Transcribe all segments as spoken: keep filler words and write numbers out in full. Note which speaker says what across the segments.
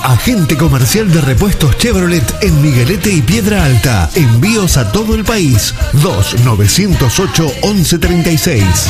Speaker 1: agente comercial de repuestos Chevrolet en Miguelete y Piedra Alta. Envíos a todo el país. dos nueve cero ocho, once treinta y seis.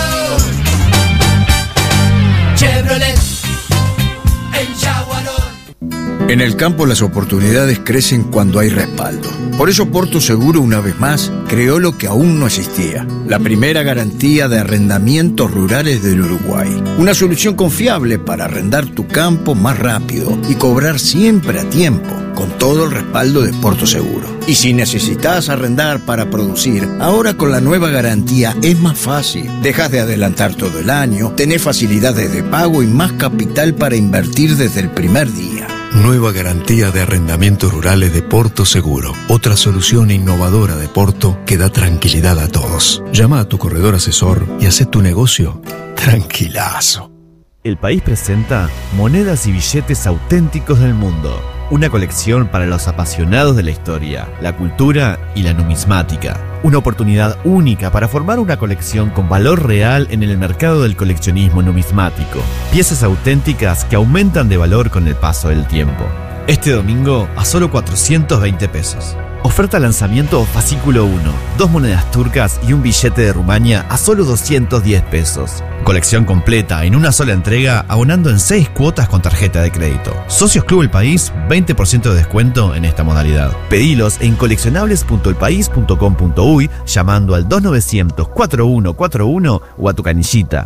Speaker 2: Chevrolet en Yaguarón.
Speaker 3: En el campo las oportunidades crecen cuando hay respaldo. Por eso Porto Seguro, una vez más, creó lo que aún no existía: la primera garantía de arrendamientos rurales del Uruguay. Una solución confiable para arrendar tu campo más rápido y cobrar siempre a tiempo, con todo el respaldo de Porto Seguro. Y si necesitas arrendar para producir, ahora con la nueva garantía es más fácil. Dejas de adelantar todo el año, tenés facilidades de pago y más capital para invertir desde el primer día.
Speaker 1: Nueva garantía de arrendamientos rurales de Porto Seguro. Otra solución innovadora de Porto que da tranquilidad a todos. Llama a tu corredor asesor y haz tu negocio tranquilazo.
Speaker 4: El País presenta Monedas y billetes auténticos del mundo. Una colección para los apasionados de la historia, la cultura y la numismática. Una oportunidad única para formar una colección con valor real en el mercado del coleccionismo numismático. Piezas auténticas que aumentan de valor con el paso del tiempo. Este domingo a solo cuatrocientos veinte pesos. Oferta lanzamiento fascículo uno. Dos monedas turcas y un billete de Rumania a solo doscientos diez pesos. Colección completa en una sola entrega, abonando en seis cuotas con tarjeta de crédito. Socios Club El País, veinte por ciento de descuento en esta modalidad. Pedilos en coleccionables punto el país punto com punto uy llamando al dos nueve cero cero, cuatro uno cuatro uno o a tu canillita.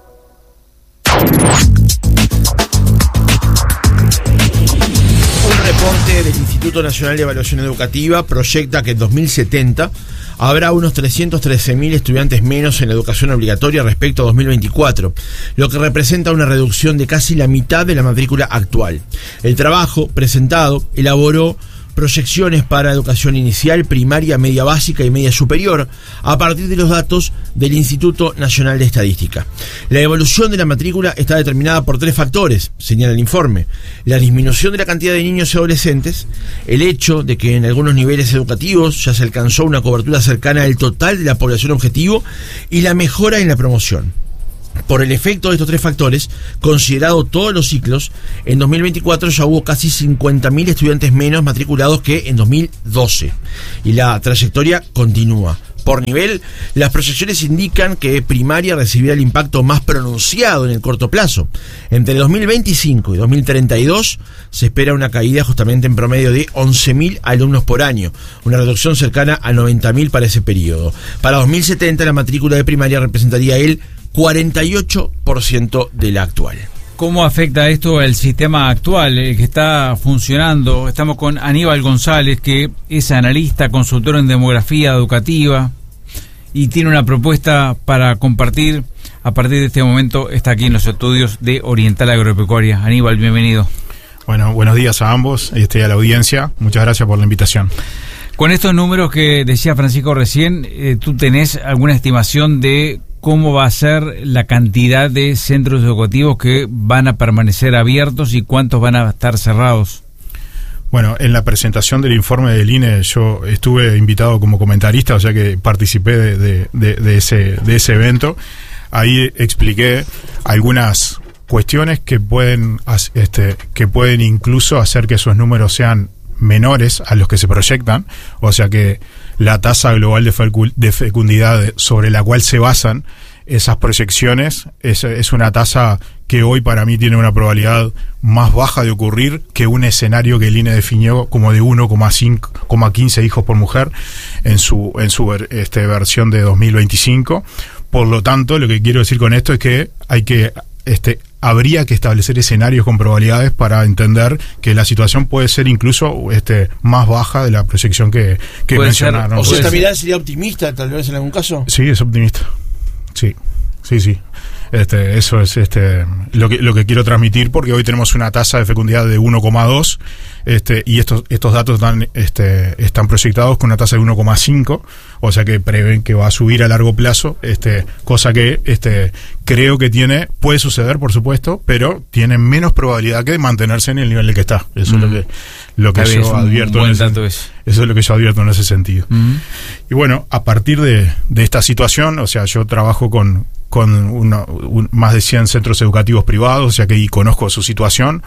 Speaker 5: Un reporte del Instituto Nacional de Evaluación Educativa proyecta que en dos mil setenta habrá unos trescientos trece mil estudiantes menos en la educación obligatoria respecto a dos mil veinticuatro, lo que representa una reducción de casi la mitad de la matrícula actual. El trabajo presentado elaboró proyecciones para educación inicial, primaria, media básica y media superior a partir de los datos del Instituto Nacional de Estadística. La evolución de la matrícula está determinada por tres factores, señala el informe: la disminución de la cantidad de niños y adolescentes, el hecho de que en algunos niveles educativos ya se alcanzó una cobertura cercana al total de la población objetivo y la mejora en la promoción. Por el efecto de estos tres factores, considerado todos los ciclos, en dos mil veinticuatro ya hubo casi cincuenta mil estudiantes menos matriculados que en dos mil doce. Y la trayectoria continúa. Por nivel, las proyecciones indican que primaria recibirá el impacto más pronunciado en el corto plazo. Entre dos mil veinticinco y dos mil treinta y dos se espera una caída justamente en promedio de once mil alumnos por año, una reducción cercana a noventa mil para ese periodo. Para dos mil setenta la matrícula de primaria representaría el cuarenta y ocho por ciento de la actual.
Speaker 6: ¿Cómo afecta esto el sistema actual eh, que está funcionando? Estamos con Aníbal González, que es analista, consultor en demografía educativa y tiene una propuesta para compartir. A partir de este momento está aquí en los estudios de Oriental Agropecuaria. Aníbal, bienvenido.
Speaker 7: Bueno, buenos días a ambos, este, a la audiencia. Muchas gracias por la invitación.
Speaker 6: Con estos números que decía Francisco recién, eh, ¿tú tenés alguna estimación de cómo va a ser la cantidad de centros educativos que van a permanecer abiertos y cuántos van a estar cerrados?
Speaker 7: Bueno, en la presentación del informe del I N E yo estuve invitado como comentarista, o sea que participé de, de, de, de, ese, de ese evento. Ahí expliqué algunas cuestiones que pueden, este, que pueden incluso hacer que esos números sean menores a los que se proyectan, o sea que la tasa global de, fecu- de fecundidad sobre la cual se basan esas proyecciones es, es una tasa que hoy para mí tiene una probabilidad más baja de ocurrir que un escenario que el I N E definió como de uno coma quince hijos por mujer en su en su este, versión de dos mil veinticinco. Por lo tanto, lo que quiero decir con esto es que hay que este habría que establecer escenarios con probabilidades para entender que la situación puede ser incluso este más baja de la proyección que, que mencionaron.
Speaker 5: O sea, esta mirada sería optimista, tal vez en algún caso.
Speaker 7: Sí, es optimista. Sí, sí, sí. Este, eso es este lo que lo que quiero transmitir, porque hoy tenemos una tasa de fecundidad de uno coma dos, este, y estos estos datos están este están proyectados con una tasa de uno coma cinco, o sea que prevén que va a subir a largo plazo, este cosa que este creo que tiene puede suceder, por supuesto, pero tiene menos probabilidad que mantenerse en el nivel en el que está. Eso mm. es lo que lo que yo advierto en ese, eso es lo que yo advierto en ese sentido. Mm. Y bueno, a partir de de esta situación, o sea, yo trabajo con con una, un, más de cien centros educativos privados, o sea que y conozco su situación,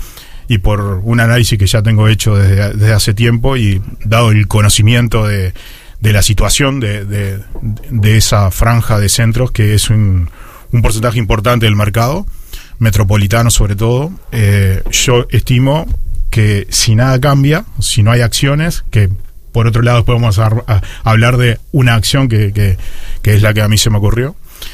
Speaker 7: y por un análisis que ya tengo hecho desde, desde hace tiempo y dado el conocimiento de, de la situación de, de, de esa franja de centros, que es un, un porcentaje importante del mercado, metropolitano sobre todo, eh, yo estimo que si nada cambia, si no hay acciones, que por otro lado podemos a, a, hablar de una acción que, que, que es la que a mí se me ocurrió,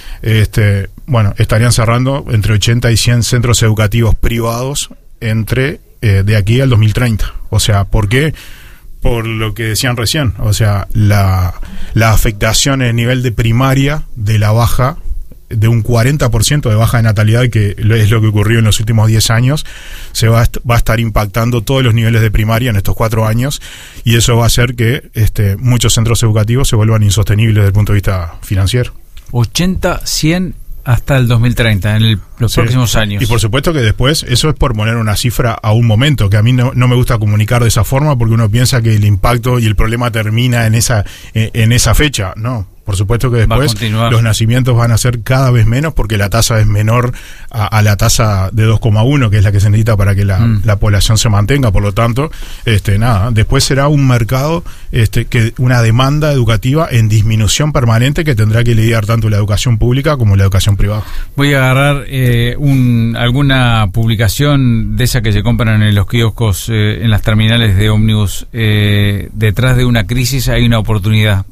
Speaker 7: este, bueno, estarían cerrando entre ochenta y cien centros educativos privados entre eh, de aquí al dos mil treinta. O sea, ¿por qué? Por lo que decían recién, o sea, la, la afectación en el nivel de primaria de la baja, de un cuarenta por ciento de baja de natalidad, que es lo que ocurrió en los últimos diez años, se va a, va a estar impactando todos los niveles de primaria en estos cuatro años, y eso va a hacer que este, muchos centros educativos se vuelvan insostenibles desde el punto de vista financiero.
Speaker 6: ochenta, cien hasta el dos mil treinta, en el, los sí. próximos años.
Speaker 7: Y por supuesto que después, eso es por poner una cifra a un momento, que a mí no, no me gusta comunicar de esa forma, porque uno piensa que el impacto y el problema termina en esa, en, en esa fecha. No. Por supuesto que después los nacimientos van a ser cada vez menos, porque la tasa es menor a, a la tasa de dos coma uno, que es la que se necesita para que la, mm. la población se mantenga. Por lo tanto, este nada, después será un mercado, este que una demanda educativa en disminución permanente, que tendrá que lidiar tanto la educación pública como la educación privada.
Speaker 6: Voy a agarrar eh, un, alguna publicación de esa que se compran en los kioscos, eh, en las terminales de ómnibus. Eh, detrás de una crisis hay una oportunidad.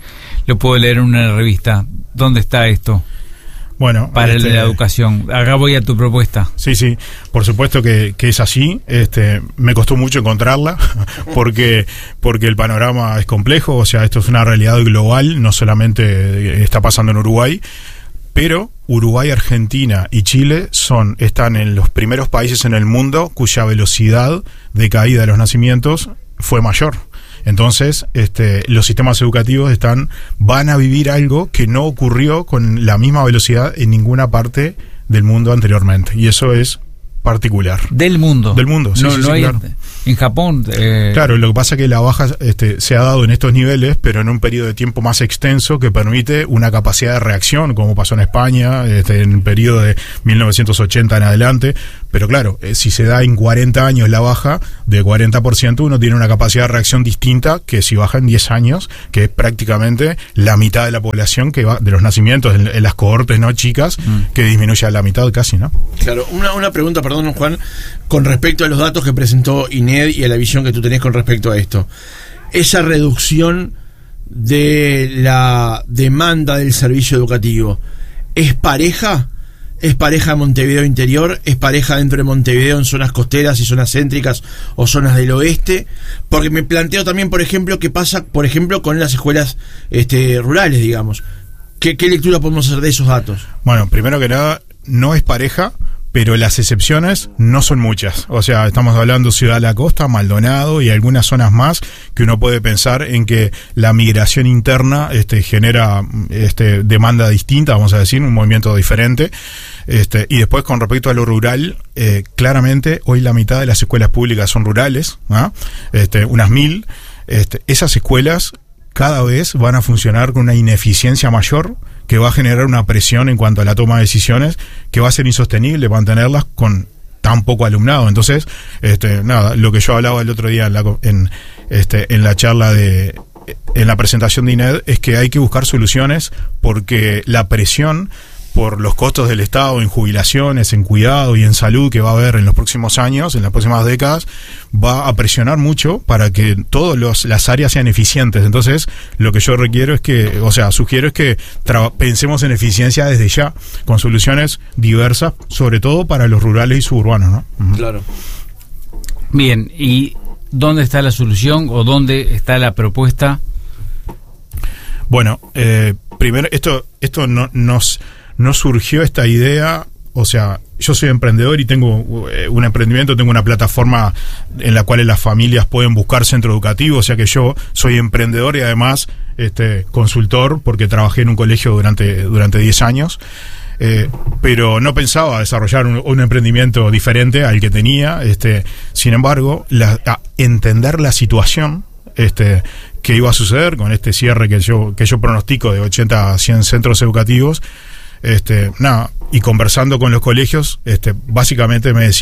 Speaker 6: Lo puedo leer en una revista. ¿Dónde está esto?
Speaker 7: Bueno,
Speaker 6: para
Speaker 7: este,
Speaker 6: la educación. Acá voy a tu propuesta.
Speaker 7: Sí, sí, por supuesto que, que es así. Este, me costó mucho encontrarla porque porque el panorama es complejo. O sea, esto es una realidad global, no solamente está pasando en Uruguay, pero Uruguay, Argentina y Chile son están en los primeros países en el mundo cuya velocidad de caída de los nacimientos fue mayor. Entonces, este, los sistemas educativos están van a vivir algo que no ocurrió con la misma velocidad en ninguna parte del mundo anteriormente. Y eso es particular.
Speaker 6: Del mundo.
Speaker 7: Del mundo, sí,
Speaker 6: no,
Speaker 7: sí,
Speaker 6: no
Speaker 7: sí,
Speaker 6: hay
Speaker 7: claro.
Speaker 6: En Japón. Eh...
Speaker 7: Claro, lo que pasa es que la baja este, se ha dado en estos niveles, pero en un periodo de tiempo más extenso que permite una capacidad de reacción, como pasó en España, este, en el periodo de mil novecientos ochenta en adelante. Pero claro, eh, si se da en cuarenta años la baja de cuarenta por ciento, uno tiene una capacidad de reacción distinta que si baja en diez años, que es prácticamente la mitad de la población que va de los nacimientos en, en las cohortes no chicas, mm. que disminuye a la mitad casi, ¿no?
Speaker 5: Claro, una, una pregunta, perdón, Juan, con respecto a los datos que presentó INED y a la visión que tú tenés con respecto a esto. Esa reducción de la demanda del servicio educativo, ¿es pareja? ¿Es pareja en Montevideo interior? ¿Es pareja dentro de Montevideo en zonas costeras y zonas céntricas o zonas del oeste? Porque me planteo también, por ejemplo, qué pasa, por ejemplo, con las escuelas este, rurales, digamos. ¿Qué, ¿Qué lectura podemos hacer de esos datos?
Speaker 7: Bueno, primero que nada, no es pareja, pero las excepciones no son muchas. O sea, estamos hablando Ciudad de la Costa, Maldonado y algunas zonas más que uno puede pensar en que la migración interna este, genera este, demanda distinta, vamos a decir, un movimiento diferente. Este, y después, con respecto a lo rural, eh, claramente hoy la mitad de las escuelas públicas son rurales, ¿no? este, unas mil. Este, esas escuelas cada vez van a funcionar con una ineficiencia mayor, que va a generar una presión en cuanto a la toma de decisiones, que va a ser insostenible mantenerlas con tan poco alumnado. Entonces, este, nada, lo que yo hablaba el otro día en la, en, este, en la charla de, en la presentación de INED, es que hay que buscar soluciones, porque la presión por los costos del Estado en jubilaciones, en cuidado y en salud que va a haber en los próximos años, en las próximas décadas, va a presionar mucho para que todas las áreas sean eficientes. Entonces, lo que yo requiero es que, o sea, sugiero es que pensemos en eficiencia desde ya, con soluciones diversas, sobre todo para los rurales y suburbanos, ¿no? Uh-huh.
Speaker 5: Claro.
Speaker 6: Bien, ¿y dónde está la solución o dónde está la propuesta?
Speaker 7: Bueno, eh, primero, esto, esto no nos... no surgió esta idea, o sea, yo soy emprendedor y tengo un emprendimiento, tengo una plataforma en la cual las familias pueden buscar centro educativo, o sea que yo soy emprendedor y además este consultor, porque trabajé en un colegio durante durante diez años, eh, pero no pensaba desarrollar un, un emprendimiento diferente al que tenía. Este, sin embargo, la, a entender la situación este que iba a suceder con este cierre que yo que yo pronostico de ochenta a cien centros educativos. Este, nada, y conversando con los colegios, este, básicamente me decían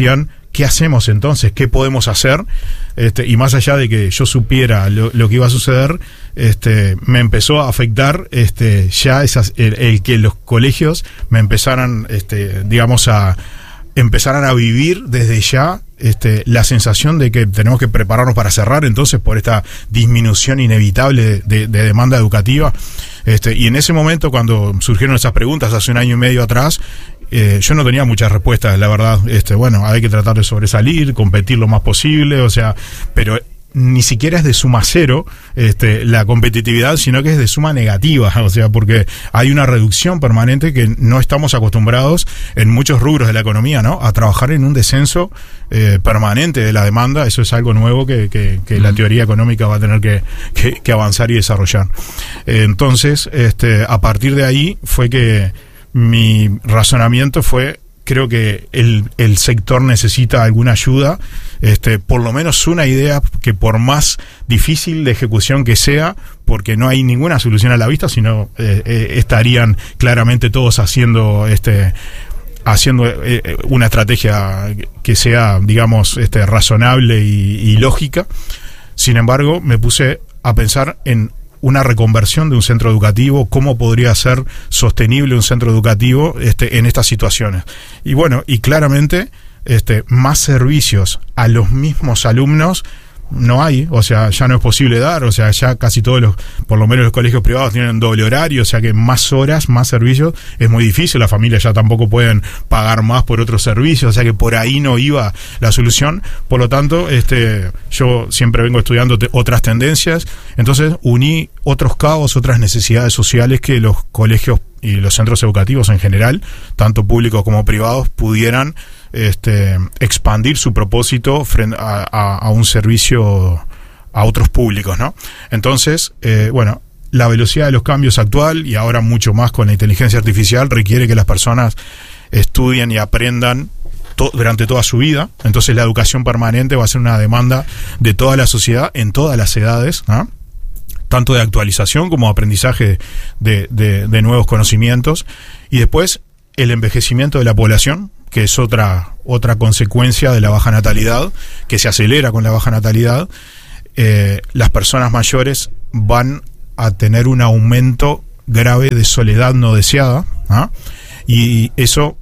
Speaker 7: ¿qué hacemos entonces? ¿Qué podemos hacer? Este, y más allá de que yo supiera lo, lo que iba a suceder, este, me empezó a afectar este, ya esas, el, el que los colegios me empezaran, este, digamos, a empezaran a vivir desde ya este, la sensación de que tenemos que prepararnos para cerrar entonces por esta disminución inevitable de, de, de demanda educativa. Este, y en ese momento, cuando surgieron esas preguntas hace un año y medio atrás, eh, yo no tenía muchas respuestas, la verdad. Este, bueno, hay que tratar de sobresalir, competir lo más posible, o sea, pero ni siquiera es de suma cero este, la competitividad, sino que es de suma negativa, o sea, porque hay una reducción permanente que no estamos acostumbrados en muchos rubros de la economía, ¿no? A trabajar en un descenso eh, permanente de la demanda. Eso es algo nuevo que, que, que la teoría económica va a tener que, que, que avanzar y desarrollar. Eh, entonces, este, a partir de ahí fue que mi razonamiento fue: creo que el, el sector necesita alguna ayuda, este, por lo menos una idea que, por más difícil de ejecución que sea, porque no hay ninguna solución a la vista, sino eh, eh, estarían claramente todos haciendo este haciendo eh, una estrategia que sea, digamos, este, razonable y, y lógica. Sin embargo, me puse a pensar en una reconversión de un centro educativo, cómo podría ser sostenible un centro educativo este, en estas situaciones. Y bueno, y claramente este, más servicios a los mismos alumnos no hay, o sea, ya no es posible dar, o sea, ya casi todos los, por lo menos los colegios privados tienen doble horario, o sea que más horas, más servicios, es muy difícil, las familias ya tampoco pueden pagar más por otros servicios, o sea que por ahí no iba la solución. Por lo tanto, este, yo siempre vengo estudiando te, otras tendencias, entonces uní otros cabos, otras necesidades sociales que los colegios y los centros educativos en general, tanto públicos como privados, pudieran este, expandir su propósito frente a, a, a un servicio a otros públicos, ¿no? Entonces, eh, bueno, la velocidad de los cambios actual, y ahora mucho más con la inteligencia artificial, requiere que las personas estudien y aprendan to- durante toda su vida. Entonces la educación permanente va a ser una demanda de toda la sociedad en todas las edades, ¿no? Tanto de actualización como de aprendizaje de, de, de nuevos conocimientos. Y después el envejecimiento de la población, que es otra, otra consecuencia de la baja natalidad, que se acelera con la baja natalidad. Eh, las personas mayores van a tener un aumento grave de soledad no deseada, ¿ah? Y eso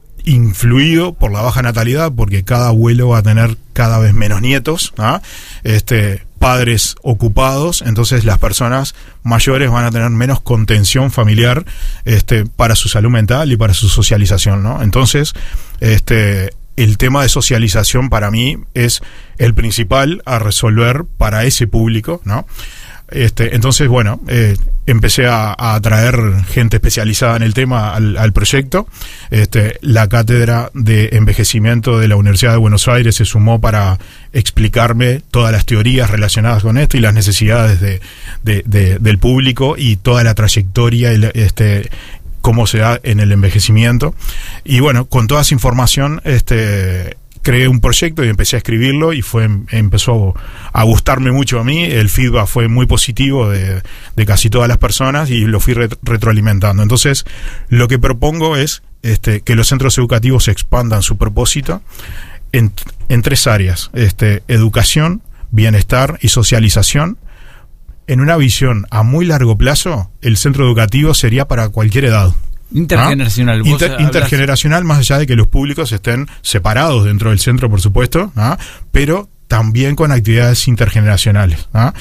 Speaker 7: influido por la baja natalidad, porque cada abuelo va a tener cada vez menos nietos, ¿ah? Este, padres ocupados, entonces las personas mayores van a tener menos contención familiar este, para su salud mental y para su socialización, ¿no? Entonces, este, el tema de socialización para mí es el principal a resolver para ese público, ¿no? Este, entonces, bueno, eh, empecé a, a atraer gente especializada en el tema al, al proyecto. Este, la cátedra de envejecimiento de la Universidad de Buenos Aires se sumó para explicarme todas las teorías relacionadas con esto y las necesidades de, de, de, del público y toda la trayectoria y este, cómo se da en el envejecimiento. Y bueno, con toda esa información, este creé un proyecto y empecé a escribirlo y fue empezó a gustarme mucho a mí. El feedback fue muy positivo de, de casi todas las personas y lo fui ret- retroalimentando. Entonces, lo que propongo es este, que los centros educativos expandan su propósito en, en tres áreas: este, educación, bienestar y socialización. En una visión a muy largo plazo, el centro educativo sería para cualquier edad.
Speaker 6: Intergeneracional.
Speaker 7: ¿Ah?
Speaker 6: Vos
Speaker 7: Inter,
Speaker 6: hablas...
Speaker 7: intergeneracional, más allá de que los públicos estén separados dentro del centro, por supuesto, ¿ah? Pero también con actividades intergeneracionales, ¿ah?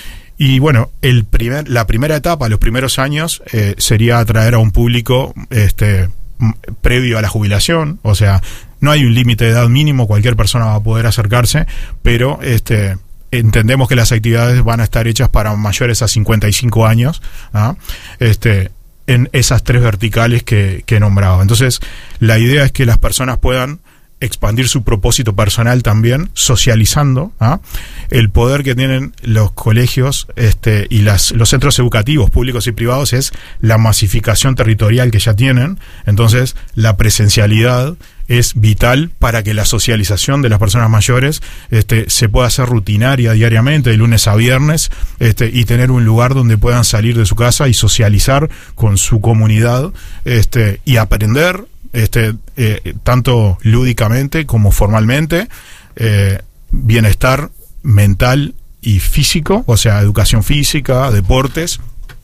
Speaker 7: Y bueno, el primer, la primera etapa, los primeros años, eh, sería atraer a un público este, previo a la jubilación, o sea, no hay un límite de edad mínimo, cualquier persona va a poder acercarse, pero este entendemos que las actividades van a estar hechas para mayores a cincuenta y cinco años, ¿ah? Este en esas tres verticales que, que he nombrado. Entonces, la idea es que las personas puedan expandir su propósito personal también, socializando, ¿ah? El poder que tienen los colegios este, y las, los centros educativos públicos y privados es la masificación territorial que ya tienen. Entonces, la presencialidad es vital para que la socialización de las personas mayores este, se pueda hacer rutinaria diariamente, de lunes a viernes, este, y tener un lugar donde puedan salir de su casa y socializar con su comunidad este, y aprender este, eh, tanto lúdicamente como formalmente, eh, bienestar mental y físico, o sea, educación física, deportes,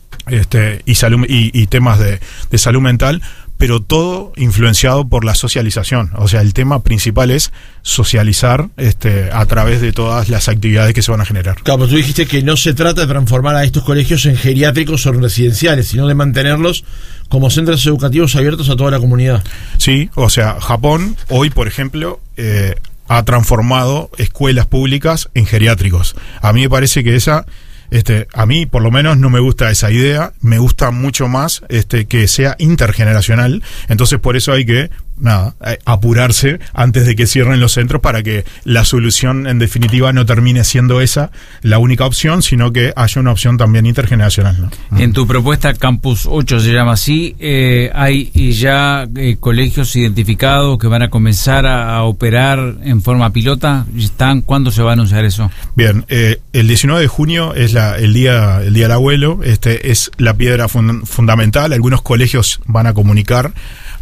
Speaker 7: este, y salud, y, y temas de, de salud mental, pero todo influenciado por la socialización. O sea, el tema principal es socializar este, a través de todas las actividades que se van a generar.
Speaker 5: Claro, tú dijiste que no se trata de transformar a estos colegios en geriátricos o residenciales, sino de mantenerlos como centros educativos abiertos a toda la comunidad.
Speaker 7: Sí, o sea, Japón hoy, por ejemplo, eh, ha transformado escuelas públicas en geriátricos. A mí me parece que esa... Este, a mí, por lo menos, no me gusta esa idea. Me gusta mucho más este, que sea intergeneracional. Entonces, por eso hay que, nada, apurarse antes de que cierren los centros para que la solución, en definitiva, no termine siendo esa la única opción, sino que haya una opción también intergeneracional, ¿no?
Speaker 6: En tu propuesta Campus ocho se llama así. Eh, ¿Hay ya eh, colegios identificados que van a comenzar a, a operar en forma pilota? ¿Están? ¿Cuándo se va a anunciar eso?
Speaker 7: Bien, eh, el diecinueve de junio es la el día el día del abuelo. Este es la piedra fund- fundamental. Algunos colegios van a comunicar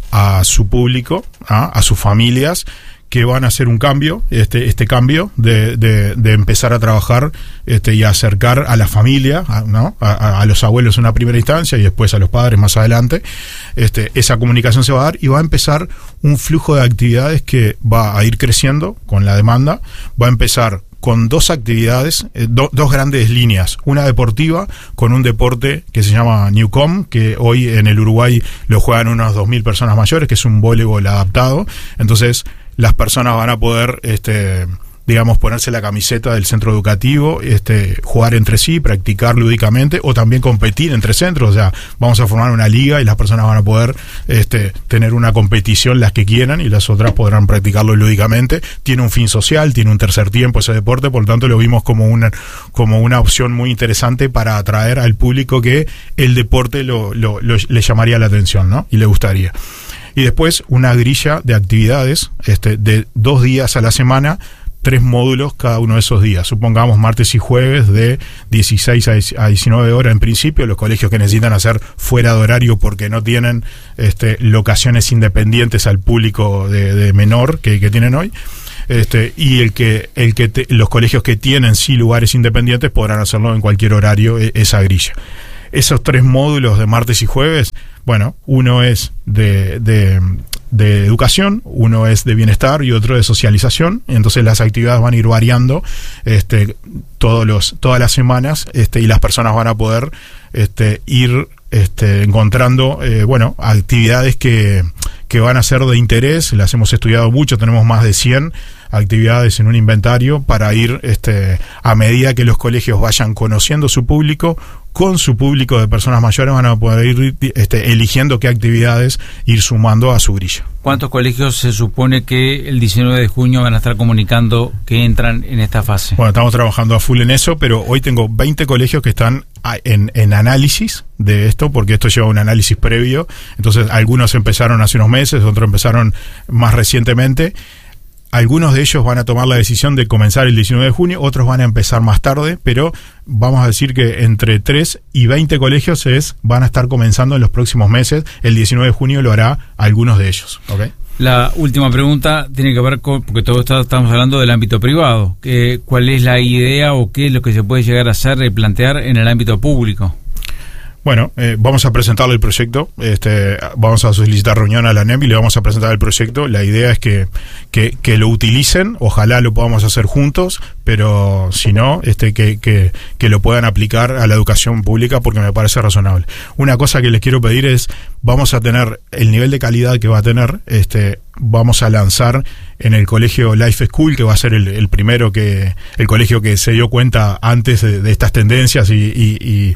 Speaker 7: a su público, ¿ah? a sus familias, que van a hacer un cambio, este este cambio de, de, de empezar a trabajar este, y a acercar a la familia, ¿no? a, a los abuelos en una primera instancia y después a los padres más adelante. Este, esa comunicación se va a dar y va a empezar un flujo de actividades que va a ir creciendo con la demanda. Va a empezar con dos actividades, eh, do, dos grandes líneas, una deportiva con un deporte que se llama Newcom, que hoy en el Uruguay lo juegan unas dos mil personas mayores, que es un voleibol adaptado. Entonces las personas van a poder, este, digamos, ponerse la camiseta del centro educativo, este, jugar entre sí, practicar lúdicamente o también competir entre centros. O sea, vamos a formar una liga y las personas van a poder este, tener una competición las que quieran y las otras podrán practicarlo lúdicamente. Tiene un fin social, tiene un tercer tiempo ese deporte, por lo tanto lo vimos como una, como una opción muy interesante para atraer al público que el deporte lo, lo, lo, le llamaría la atención, ¿no? Y le gustaría. Y después una grilla de actividades este, de dos días a la semana, tres módulos cada uno de esos días. Supongamos martes y jueves de dieciséis a diecinueve horas en principio, los colegios que necesitan hacer fuera de horario porque no tienen este, locaciones independientes al público de, de menor que, que tienen hoy. Este, y el que, el que te, los colegios que tienen sí lugares independientes podrán hacerlo en cualquier horario, esa grilla. Esos tres módulos de martes y jueves, bueno, uno es de, de, de educación, uno es de bienestar y otro de socialización. Entonces las actividades van a ir variando este, todos los, todas las semanas este, y las personas van a poder este, ir este, encontrando eh, bueno, actividades que, que van a ser de interés. Las hemos estudiado mucho, tenemos más de cien actividades en un inventario para ir este, a medida que los colegios vayan conociendo su público, con su público de personas mayores van a poder ir este, eligiendo qué actividades ir sumando a su grilla.
Speaker 6: ¿Cuántos colegios se supone que el diecinueve de junio van a estar comunicando que entran en esta fase?
Speaker 7: Bueno, estamos trabajando a full en eso, pero hoy tengo veinte colegios que están en, en análisis de esto, porque esto lleva un análisis previo. Entonces, algunos empezaron hace unos meses, otros empezaron más recientemente. Algunos de ellos van a tomar la decisión de comenzar el diecinueve de junio, otros van a empezar más tarde, pero vamos a decir que entre tres y veinte colegios es, van a estar comenzando en los próximos meses. El diecinueve de junio lo hará algunos de ellos. ¿Okay?
Speaker 6: La última pregunta tiene que ver con, porque todo esto estamos hablando del ámbito privado, que, ¿cuál es la idea o qué es lo que se puede llegar a hacer y plantear en el ámbito público?
Speaker 7: Bueno, eh, vamos a presentarle el proyecto, este, vamos a solicitar reunión a la N E M y le vamos a presentar el proyecto. La idea es que, que, que lo utilicen, ojalá lo podamos hacer juntos, pero si no, este, que, que, que lo puedan aplicar a la educación pública porque me parece razonable. Una cosa que les quiero pedir es, vamos a tener el nivel de calidad que va a tener, este, vamos a lanzar en el colegio Life School, que va a ser el, el primero que, el colegio que se dio cuenta antes de, de estas tendencias y, y, y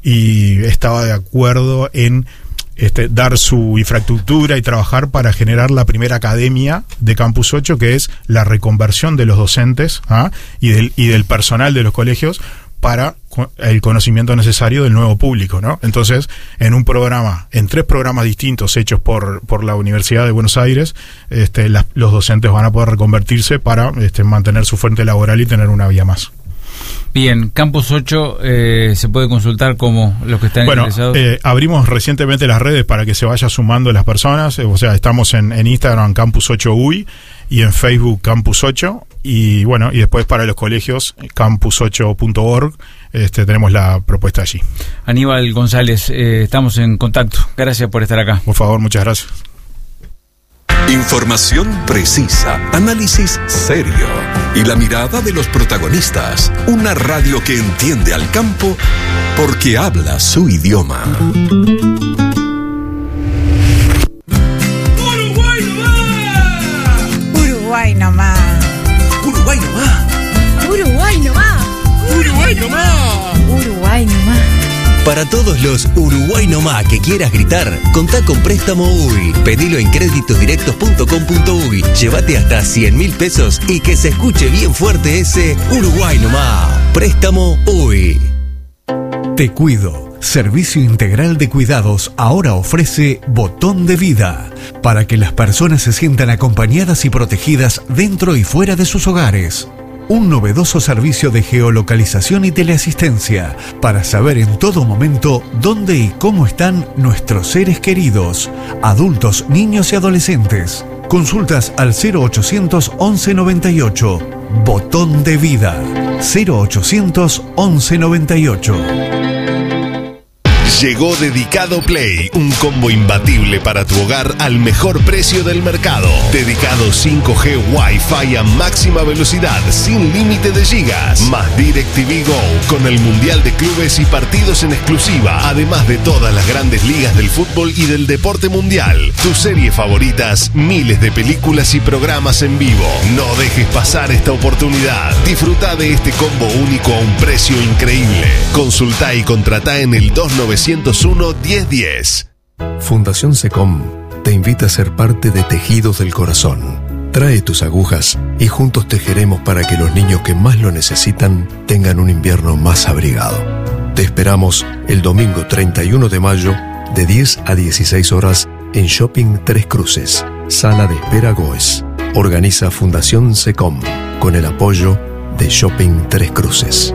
Speaker 7: y estaba de acuerdo en este, dar su infraestructura y trabajar para generar la primera academia de Campus ocho, que es la reconversión de los docentes ¿ah? y, del, y del personal de los colegios para el conocimiento necesario del nuevo público, ¿no? Entonces, en un programa, en tres programas distintos hechos por, por la Universidad de Buenos Aires, este, las, los docentes van a poder reconvertirse para este, mantener su fuente laboral y tener una vía más.
Speaker 6: Bien, Campus ocho eh, se puede consultar como los que están
Speaker 7: bueno,
Speaker 6: interesados.
Speaker 7: Eh, abrimos recientemente las redes para que se vaya sumando las personas. O sea, estamos en, en Instagram Campus ocho U I y en Facebook Campus ocho. Y bueno, y después para los colegios campus ocho punto org este, tenemos la propuesta allí.
Speaker 6: Aníbal González, eh, estamos en contacto. Gracias por estar acá.
Speaker 7: Por favor, muchas gracias.
Speaker 8: Información precisa, análisis serio y la mirada de los protagonistas. Una radio que entiende al campo porque habla su idioma.
Speaker 2: Uruguay nomás.
Speaker 9: Uruguay nomás.
Speaker 2: Uruguay nomás.
Speaker 9: Uruguay nomás.
Speaker 2: Uruguay nomás.
Speaker 9: Uruguay nomás.
Speaker 10: Para todos los Uruguay nomás que quieras gritar, contá con Préstamo U I. Pedilo en créditosdirectos punto com punto U I. Llévate hasta cien mil pesos y que se escuche bien fuerte ese Uruguay nomás. Préstamo U I.
Speaker 1: Te Cuido. Servicio Integral de Cuidados ahora ofrece Botón de Vida, para que las personas se sientan acompañadas y protegidas dentro y fuera de sus hogares. Un novedoso servicio de geolocalización y teleasistencia para saber en todo momento dónde y cómo están nuestros seres queridos, adultos, niños y adolescentes. Consultas al cero ochocientos once noventa y ocho. Botón de Vida. cero ochocientos once noventa y ocho.
Speaker 11: Llegó Dedicado Play, un combo imbatible para tu hogar al mejor precio del mercado. Dedicado cinco G Wi-Fi a máxima velocidad, sin límite de gigas. Más DirecTV Go, con el Mundial de Clubes y partidos en exclusiva. Además de todas las grandes ligas del fútbol y del deporte mundial. Tus series favoritas, miles de películas y programas en vivo. No dejes pasar esta oportunidad. Disfruta de este combo único a un precio increíble. Consulta y contratá en el dos nueve cero uno, diez diez.
Speaker 1: Fundación SECOM te invita a ser parte de Tejidos del Corazón. Trae tus agujas y juntos tejeremos para que los niños que más lo necesitan tengan un invierno más abrigado. Te esperamos el domingo treinta y uno de mayo de diez a dieciséis horas en Shopping Tres Cruces, Sala de Espera Goes. Organiza Fundación SECOM con el apoyo de Shopping Tres Cruces.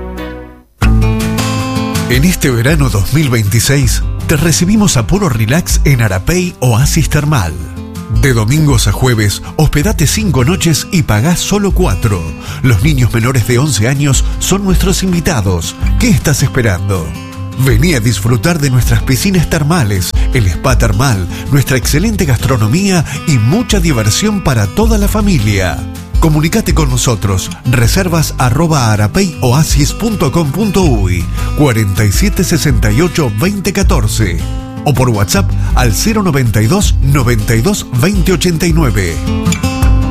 Speaker 1: En este verano dos mil veintiséis, te recibimos a puro relax en Arapey Oasis Termal. De domingos a jueves, hospedate cinco noches y pagás solo cuatro. Los niños menores de once años son nuestros invitados. ¿Qué estás esperando? Vení a disfrutar de nuestras piscinas termales, el spa termal, nuestra excelente gastronomía y mucha diversión para toda la familia. Comunicate con nosotros. Reservas arroba arapeyoasis punto com punto uy cuarenta y siete sesenta y ocho veinte catorce o por WhatsApp al cero noventa y dos noventa y dos veinte ochenta y nueve.